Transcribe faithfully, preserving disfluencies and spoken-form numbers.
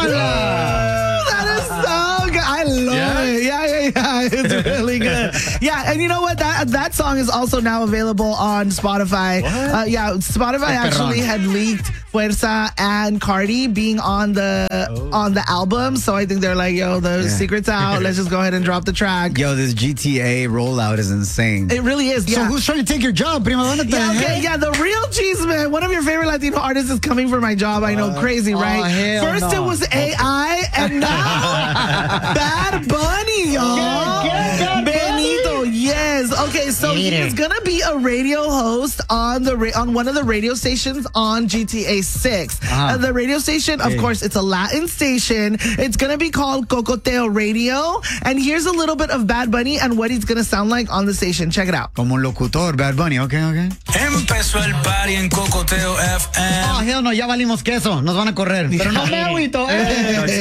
Hola. That is so good. I love Yeah? it. Yeah, yeah, yeah. It's really good. Yeah, and you know what? That that song is also now available on Spotify. Uh, yeah, Spotify actually had leaked Fuerza and Cardi being on the Oh. on the album, so I think they're like, yo, the Yeah. secret's out. Let's just go ahead and drop the track. Yo, this G T A rollout is insane. It really is. So Yeah. who's trying to take your job, Prima Donna? Yeah, okay, yeah, the real cheese man. One of your favorite Latino artists is coming for my job. I know, crazy, right? hell First no. it was A I, and now Bad Bunny, y'all. Get Bad Benito, yes. Okay, so he is gonna be a radio host on the ra- on one of the radio stations on G T A six. Uh, the radio station, of course, it's a Latin station. It's gonna be called Cocoteo Radio. And here's a little bit of Bad Bunny and what he's gonna sound like on the station. Check it out. Como un locutor, Bad Bunny, okay, okay. Empezó el party en Cocoteo F M. Oh, hell no, ya valimos queso. Nos van a correr. Pero no me agüito. Eh.